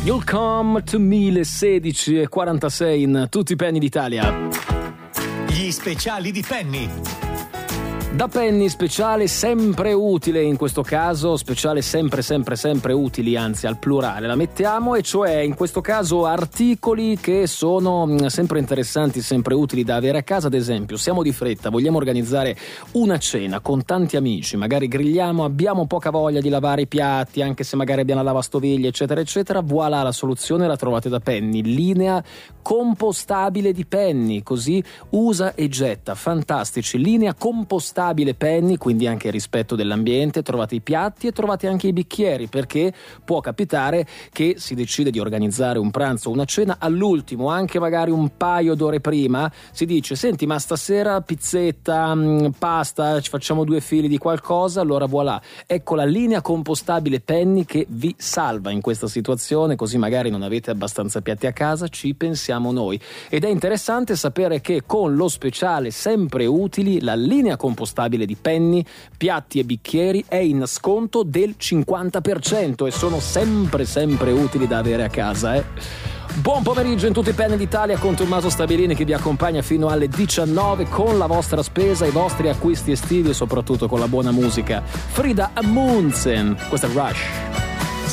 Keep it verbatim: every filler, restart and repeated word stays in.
You'll Come to Me, le sedici e quarantasei in tutti i Penny d'Italia. Gli speciali di Penny. Da Penny, speciale sempre utile, in questo caso speciale sempre sempre sempre utili, anzi al plurale la mettiamo, e cioè in questo caso articoli che sono sempre interessanti, sempre utili da avere a casa. Ad esempio, siamo di fretta, vogliamo organizzare una cena con tanti amici, magari grigliamo, abbiamo poca voglia di lavare i piatti, anche se magari abbiamo la lavastoviglie eccetera eccetera. Voilà, la soluzione la trovate da Penny, linea compostabile di Penny, così usa e getta, fantastici, linea compostabile Penny, quindi anche rispetto dell'ambiente. Trovate i piatti e trovate anche i bicchieri, perché può capitare che si decide di organizzare un pranzo o una cena, all'ultimo, anche magari un paio d'ore prima, si dice: senti, ma stasera pizzetta, pasta, ci facciamo due fili di qualcosa. Allora voilà, ecco la linea compostabile Penny che vi salva in questa situazione, così magari non avete abbastanza piatti a casa, ci pensiamo noi. Ed è interessante sapere che con lo speciale sempre utili, la linea compostabile di Penny, piatti e bicchieri, è in sconto del cinquanta per cento e sono sempre sempre utili da avere a casa, eh. Buon pomeriggio in tutti i Penny d'Italia con Tommaso Stabilini, che vi accompagna fino alle diciannove con la vostra spesa, i vostri acquisti estivi e soprattutto con la buona musica. Frida Amundsen, questa è Rush.